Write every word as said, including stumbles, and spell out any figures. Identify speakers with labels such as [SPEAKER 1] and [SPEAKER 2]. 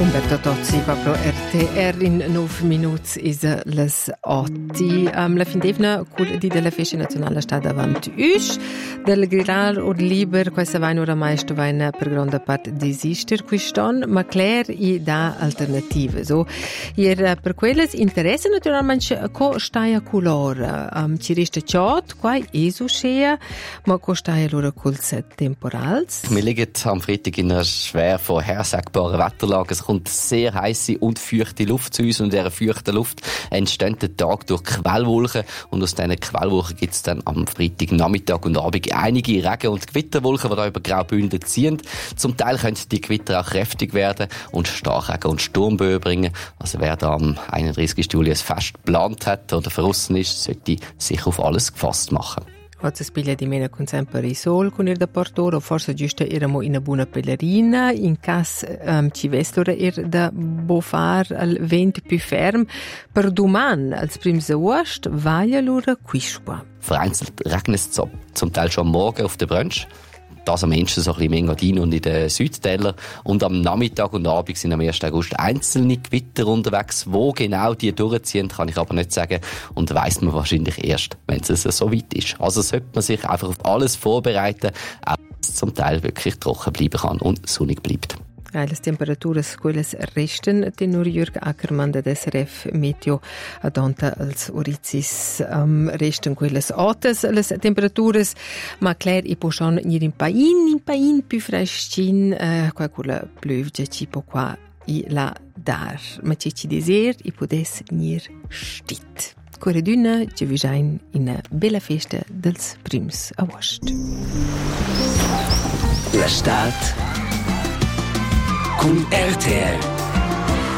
[SPEAKER 1] Umberto Tozzi, proprio R T R in nove minuti is les otti. Um, la fin d'evna, cul di della festa nazionale sta davanti us. Del grillar o liber, questa vaina oramai sto vaina per grande parte desister quiston, ma Claire i da alternative. So, ir per quelles interesse naturalmente co staia color. Um, ci resta ciot, qua esu schea, ma co staia loro culs temporals.
[SPEAKER 2] Wir liegen am Freitag in einer schwer vorhersagbaren Wetterlage. Es kommt sehr heisse und feuchte Luft zu uns und in dieser feuchten Luft entstehen der Tag durch Quellwolken und aus diesen Quellwolken gibt es dann am Freitag Nachmittag und Abend einige Regen- und Gewitterwolken, die da über Graubünden ziehen. Zum Teil können die Gewitter auch kräftig werden und Starkregen und Sturmböen bringen. Also wer da am einunddreißigsten Juli ein Fest geplant hat oder verrissen ist, sollte sich auf alles gefasst machen.
[SPEAKER 1] Oggi spiglia di meno con sempre il sol con il da portoro, forse giusto eramo in una buona pellerina, in cas um, ci vestora er da bofar al vent più ferm, per doman als prims August vai allora quisqua.
[SPEAKER 2] Vereinzelt regnet es zum Teil schon am Morgen auf der Brunch. Das am Ende so ein bisschen im Engadin und in den Südtälern. Und am Nachmittag und Abend sind am ersten August einzelne Gewitter unterwegs. Wo genau die durchziehen, kann ich aber nicht sagen. Und weiss man wahrscheinlich erst, wenn es so weit ist. Also sollte man sich einfach auf alles vorbereiten, auch wenn es zum Teil wirklich trocken bleiben kann und sonnig bleibt.
[SPEAKER 1] Le temperaturas quelles resten, tenor Jürg Ackermann da S R F Meteo adonta als orizis um, resten quelles altas les temperaturas, ma Claire i pochon nir in pain in pain più freschin, uh, qua quella pluvia ci po qua i la dar, ma ci ci deser i podes nir stit. Core d'una ci visain in una bella festa dels prims agost.
[SPEAKER 3] La stat con R T R